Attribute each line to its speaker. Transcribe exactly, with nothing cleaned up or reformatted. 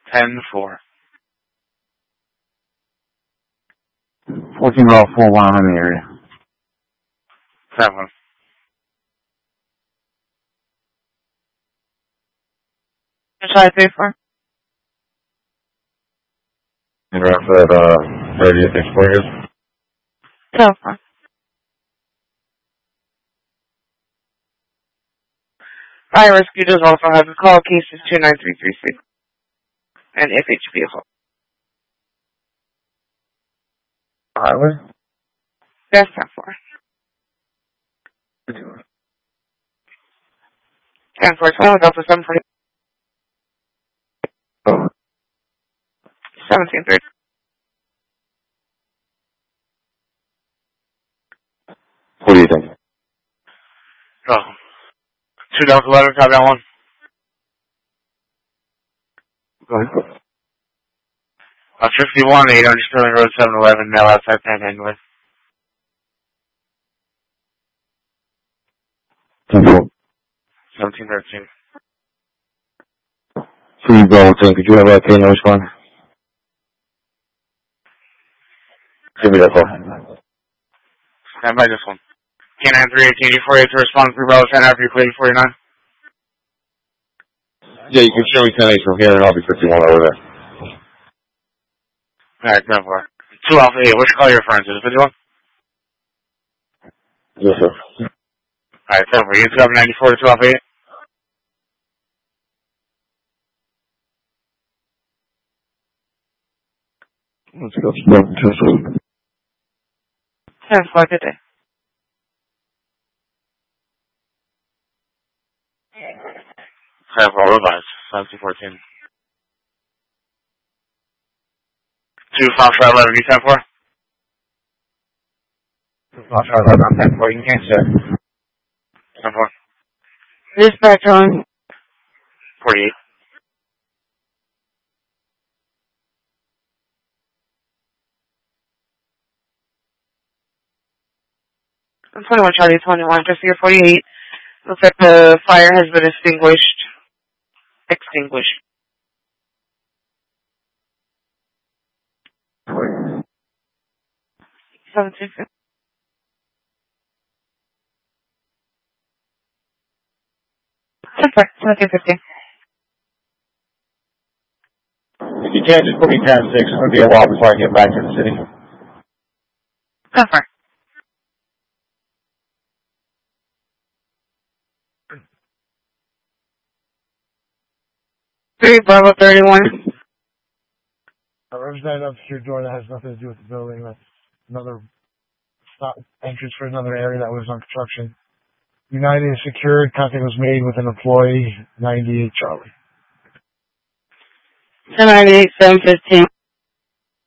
Speaker 1: ten four.
Speaker 2: fourteen Route four one, I'm in the area.
Speaker 1: ten one.
Speaker 3: What should I pay for?
Speaker 2: And around for that, uh, thirtieth Explorer.
Speaker 3: ten four. Fire Rescue does also have a call cases two nine three three six and F H vehicle.
Speaker 2: Highway?
Speaker 3: That's ten four. ten four, twelve, Delta seven forty.
Speaker 2: Oh.
Speaker 3: seventeen thirty.
Speaker 2: What do you think?
Speaker 1: Oh. two Delta eleven, copy that one.
Speaker 2: Go ahead.
Speaker 1: Uh, fifty-one, eight hundred Sterling Road, seven eleven, mail outside Panhandling.
Speaker 2: ten four.
Speaker 1: seventeen thirteen.
Speaker 2: So you go, Tim, could you have that K no respond? Give me that call.
Speaker 1: Stand by this one. K nine three eighteen, you forty-eight to respond to Bravo ten after you clear forty-nine.
Speaker 2: Yeah, you can show me ten eight from here and I'll be fifty-one over there.
Speaker 1: Alright, ten four. two Alpha eight, which call you're referring to? The fifty-one?
Speaker 2: Yes, sir.
Speaker 1: Alright, ten four. You can cover ninety-four to two Alpha eight?
Speaker 2: Let's go.
Speaker 3: ten four, good day.
Speaker 1: ten four, revised. seventeen fourteen. two Foxtrot eleven, you ten four?
Speaker 2: Foxtrot eleven, I'm ten four, you can sir.
Speaker 1: ten four.
Speaker 3: Dispatch on.
Speaker 1: forty-eight.
Speaker 3: twenty-one Charlie twenty-one, just here forty-eight. Looks like the fire has been extinguished. Extinguished. seventeen fifty. seventeen fifty.
Speaker 2: If you can't, just put me ten six. It's going to be a while before I get back to the city.
Speaker 3: Cover. three Bravo thirty-one.
Speaker 4: A representative to your door that has nothing to do with the building. That's another stop entrance for another area that was on construction. United is secured. Contact was made with an employee. ninety-eight Charlie.
Speaker 3: ten ninety-eight, seven fifteen.